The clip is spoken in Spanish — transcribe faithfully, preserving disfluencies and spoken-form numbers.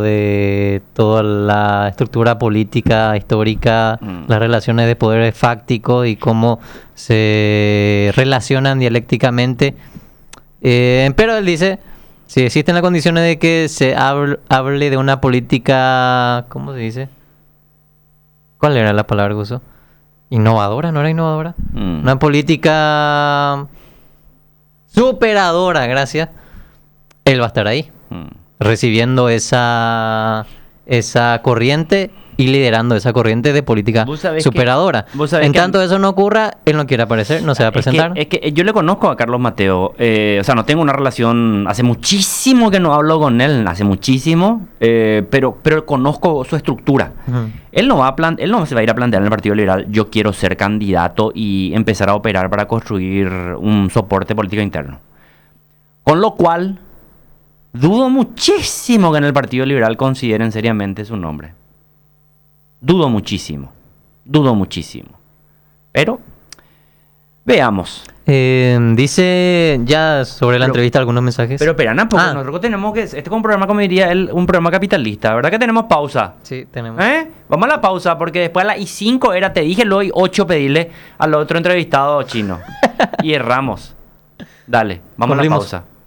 de toda la estructura política histórica, mm. las relaciones de poderes fácticos y cómo se relacionan dialécticamente. Eh, pero él dice, si existen las condiciones de que se hable, hable de una política, ¿cómo se dice? ¿Cuál era la palabra que usó? Innovadora, ¿no era innovadora? Mm. Una política superadora, gracias. Él va a estar ahí, mm. recibiendo esa, esa corriente y liderando esa corriente de política superadora. Que, en tanto que, eso no ocurra, él no quiere aparecer, no se va a presentar. Es que, es que yo le conozco a Carlos Mateo, eh, o sea, no tengo una relación, hace muchísimo que no hablo con él, hace muchísimo, eh, pero, pero conozco su estructura. Uh-huh. Él no va a plan, él no se va a ir a plantear en el Partido Liberal, yo quiero ser candidato y empezar a operar para construir un soporte político interno. Con lo cual, dudo muchísimo que en el Partido Liberal consideren seriamente su nombre. Dudo muchísimo. Dudo muchísimo. Pero, veamos. Eh, dice ya sobre la pero, entrevista algunos mensajes. Pero espera, porque ah. nosotros tenemos que... Este es un programa, como diría él, un programa capitalista. ¿Verdad que tenemos pausa? Sí, tenemos. ¿Eh? Vamos a la pausa, porque después a las I cinco era, te dije, luego y ocho pedirle al otro entrevistado chino. Y erramos. Dale, vamos Cumplimos. a la pausa.